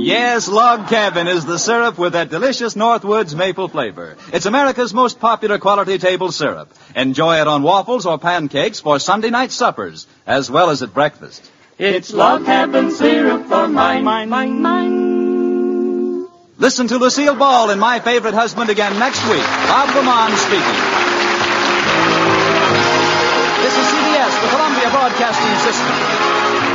Yes, Log Cabin is the syrup with that delicious Northwoods maple flavor. It's America's most popular quality table syrup. Enjoy it on waffles or pancakes for Sunday night suppers, as well as at breakfast. It's Log Cabin syrup for mine. Listen to Lucille Ball in My Favorite Husband again next week. Bob Lamont speaking. This is CBS, the Columbia Broadcasting System.